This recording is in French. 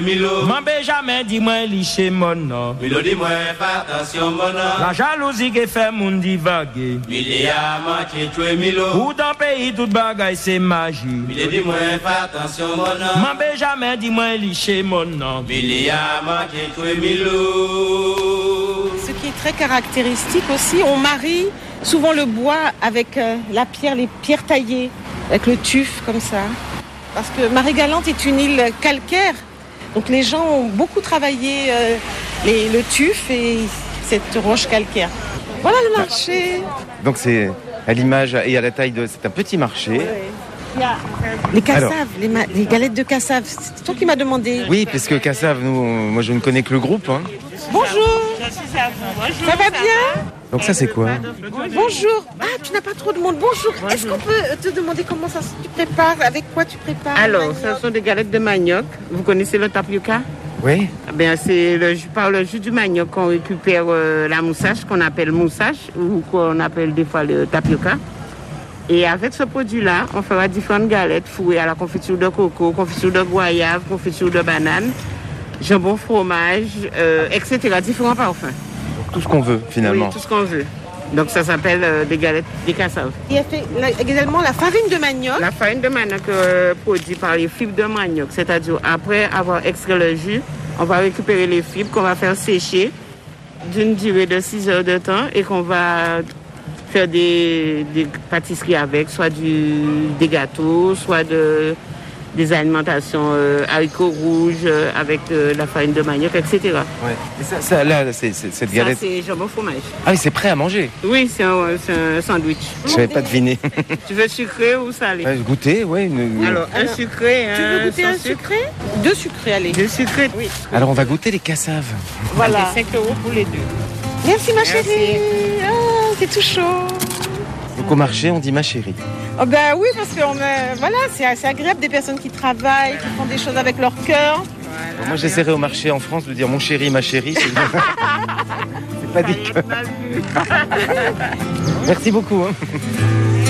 Milo, m'en jamais dis-moi liché mon nom. Milo dis-moi fais attention mon nom. La jalousie qui fait mon divaguer. Milia manqué tuer Milo. Ou dans pays toute bagaille c'est magie. Milo dis-moi fais attention mon nom. M'en jamais dis-moi liché mon nom. Milia manqué tuer Milo. Ce qui est très caractéristique aussi, on marie souvent le bois avec la pierre, les pierres taillées, avec le tuf comme ça. Parce que Marie-Galante est une île calcaire. Donc les gens ont beaucoup travaillé le tuf et cette roche calcaire. Voilà le marché. Donc c'est à l'image et à la taille de... C'est un petit marché. Il y a les cassaves, les galettes de cassave. C'est toi qui m'as demandé. Oui, parce que Cassave, moi je ne connais que le groupe. Hein. Bonjour. Ça va bien? Donc ça c'est quoi? Bonjour. Ah, tu n'as pas trop de monde. Bonjour. Est-ce qu'on peut te demander comment ça tu prépares? Avec quoi tu prépares? Alors, ce sont des galettes de manioc. Vous connaissez le tapioca? Oui. Ben, c'est par le jus du manioc qu'on récupère la moussage, qu'on appelle moussage, ou qu'on appelle des fois le tapioca. Et avec ce produit-là, on fera différentes galettes fourrées à la confiture de coco, confiture de goyave, confiture de banane, jambon fromage, etc. Différents parfums. Tout ce qu'on veut finalement. Oui, tout ce qu'on veut. Donc ça s'appelle des galettes des cassaves. Il a fait également la farine de manioc. La farine de manioc produite par les fibres de manioc. C'est-à-dire après avoir extrait le jus, on va récupérer les fibres qu'on va faire sécher d'une durée de 6 heures de temps et qu'on va faire des pâtisseries avec, soit des gâteaux, soit des alimentations haricots rouges avec la farine de manioc, etc. Ouais. Et ça là, cette galette... Ça, c'est jambon fromage. Ah oui, c'est prêt à manger. Oui, c'est un sandwich. Je n'avais pas deviné. Tu veux sucré ou salé? Goûter, oui. Alors, un sucré, tu veux goûter un sucré? Deux sucrés, allez. Deux sucrés, oui. Alors, on va goûter les cassaves. Voilà. 5 € pour les deux. Merci, ma chérie. Oh, c'est tout chaud. Donc, au marché, on dit ma chérie. Oh ben oui, parce que voilà, c'est agréable des personnes qui travaillent, qui font des choses avec leur cœur. Voilà, bon, moi, j'essaierai au marché en France de dire mon chéri, ma chérie. C'est pas dit que... Merci beaucoup. Hein.